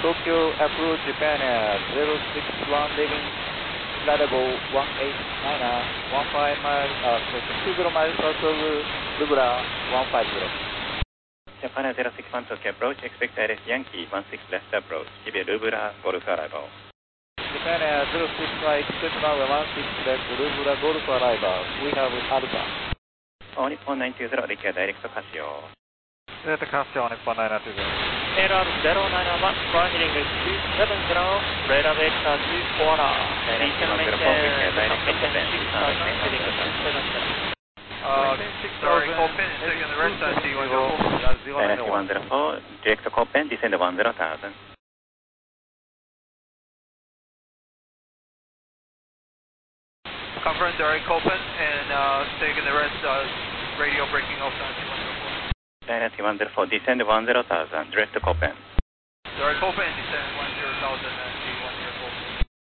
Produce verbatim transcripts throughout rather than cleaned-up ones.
Tokyo approach Japan Air zero six one leaving level one eight nine one five miles, uh, two zero miles south of Lubra one five zero. Japan Air zero six one Tokyo approach, expect I R S Yankee one six left approach, give you Lubra, Golf arrival. Japan Air zero six one, expect runway one six left, Lubra, Golf arrival. We have Alpha. All Nippon nine two zero, require direct Casio. Delta Casio, Nippon nine two zero. A R zero nine one, flying heading two seven zero, radar vector two four, descend maintain, maintain six thousand, heading two seven zero. Uh, Sorry, Copen, taking the rest on T one zero four. N S one zero four, direct Copen, descend one zero thousand. Confirm direct Copen and uh, taking the rest, uh, radio breaking off on T one zero four. N S one zero four, descend one zero thousand, direct Copen. Direct Copen, descend one zero thousand and T one zero four.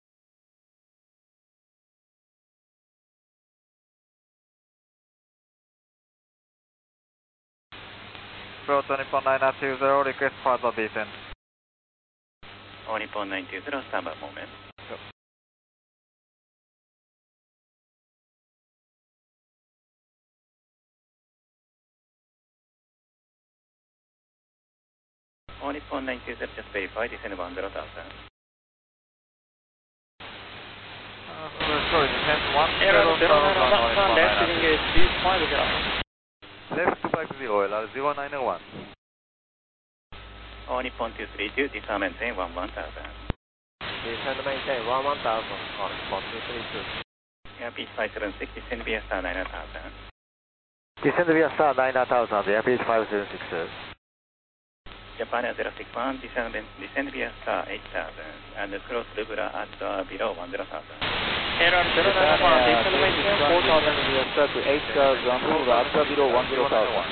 Proto Nippon nine two zero, request further descent. All Nippon nine two zero, standby moment. All Nippon nine two zero, just verify, descend one zero thousand. Uh, sorry, descend one A R zero zero nine thousand, one, Nippon left nine heading two five zero. Left two five zero, L R zero nine one. All Nippon two three two, descend maintain one one thousand. Descend maintain one one thousand, on Nippon two three two. Airpeach five seven six, descend via star nine thousand. Descend via star nine thousand, Airpeach five seven six. Japan Air zero six one, descend, descend via star eight thousand, and cross Lubra at uh, below one zero thousand. A R zero nine one, descend maintain four thousand. Via star to eight thousand, Lubra at below one zero thousand.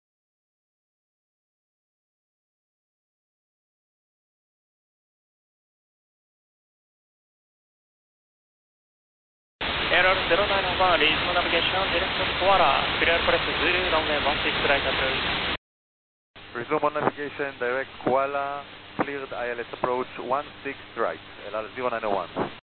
A R zero nine one, regional navigation, direct Koala, clear press Zulu, runway one six right approach. Resume on navigation, direct Kuala, cleared I L S approach one six right, L R zero nine one.